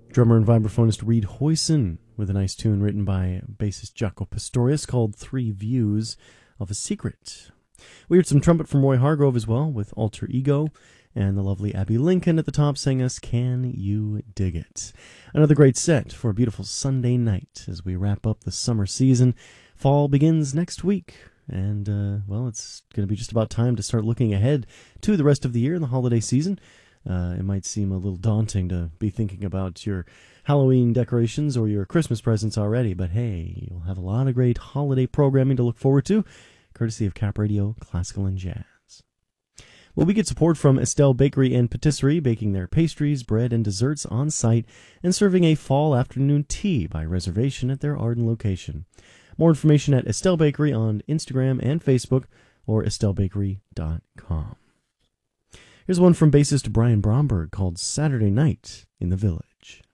Drummer and vibraphonist Reed Hoyson with a nice tune written by bassist Jaco Pastorius called Three Views of a Secret. We heard some trumpet from Roy Hargrove as well with Alter Ego, and the lovely Abby Lincoln at the top sang us Can You Dig It? Another great set for a beautiful Sunday night as we wrap up the summer season. Fall begins next week, and, well, it's going to be just about time to start looking ahead to the rest of the year and the holiday season. It might seem a little daunting to be thinking about your Halloween decorations or your Christmas presents already, but hey, you'll have a lot of great holiday programming to look forward to, courtesy of Cap Radio Classical and Jazz. Well, we get support from Estelle Bakery and Patisserie, baking their pastries, bread, and desserts on site, and serving a fall afternoon tea by reservation at their Arden location. More information at Estelle Bakery on Instagram and Facebook, or estellebakery.com. Here's one from bassist Brian Bromberg called Saturday Night in the Village.